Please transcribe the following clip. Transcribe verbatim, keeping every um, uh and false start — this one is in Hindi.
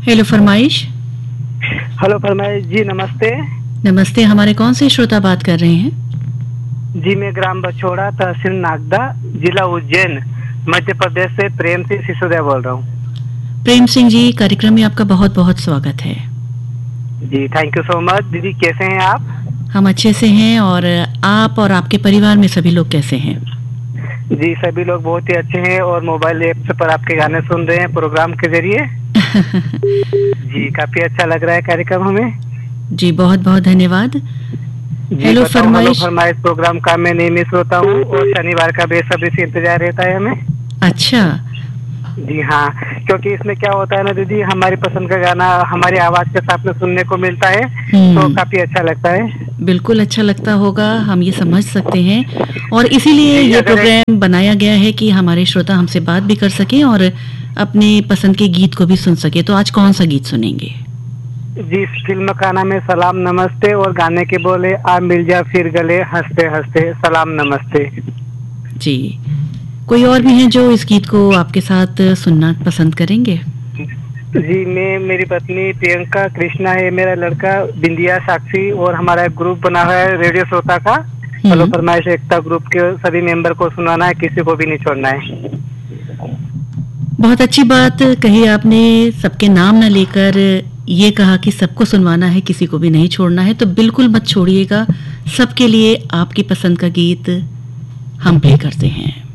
हेलो फरमाइश। हेलो फरमाइश जी, नमस्ते। नमस्ते, हमारे कौन से श्रोता बात कर रहे हैं? जी मैं ग्राम बछोड़ा, तहसील नागदा, जिला उज्जैन, मध्य प्रदेश से प्रेम सिंह सिसोदिया बोल रहा हूँ। प्रेम सिंह जी, कार्यक्रम में आपका बहुत बहुत स्वागत है। जी थैंक यू सो मच। दीदी कैसे हैं आप? हम अच्छे से हैं, और आप और आपके परिवार में सभी लोग कैसे हैं? जी सभी लोग बहुत ही अच्छे हैं और मोबाइल ऐप पर आपके गाने सुन रहे हैं प्रोग्राम के जरिए। जी काफी अच्छा लग रहा है कार्यक्रम हमें। जी बहुत बहुत धन्यवाद। हेलो फरमाइश। हेलो फरमाइश प्रोग्राम का मैं नियमित श्रोता हूँ और शनिवार का बेसब्री से इंतजार रहता है हमें। अच्छा। जी हाँ, क्योंकि इसमें क्या होता है ना दीदी, हमारी पसंद का गाना हमारी आवाज के साथ में सुनने को मिलता है तो काफी अच्छा लगता है। बिल्कुल अच्छा लगता होगा, हम ये समझ सकते हैं, और इसीलिए ये प्रोग्राम बनाया गया है कि हमारे श्रोता हमसे बात भी कर सकें और अपने पसंद के गीत को भी सुन सके। तो आज कौन सा गीत सुनेंगे? जी फिल्म का नाम है सलाम नमस्ते और गाने के बोले आ मिल जा फिर गले हंसते हंसते सलाम नमस्ते। जी, कोई और भी हैं जो इस गीत को आपके साथ सुनना पसंद करेंगे? जी मैं, मेरी पत्नी प्रियंका, कृष्णा है मेरा लड़का, बिंदिया, साक्षी, और हमारा एक ग्रुप बना हुआ है रेडियो श्रोता का, हेलो फरमाइश एकता ग्रुप के सभी मेंबर को सुनाना है, किसी को भी नहीं छोड़ना है। बहुत अच्छी बात कही आपने, सबके नाम न लेकर ये कहा कि सबको सुनवाना है, किसी को भी नहीं छोड़ना है। तो बिल्कुल मत छोड़िएगा, सबके लिए आपकी पसंद का गीत हम प्ले करते हैं।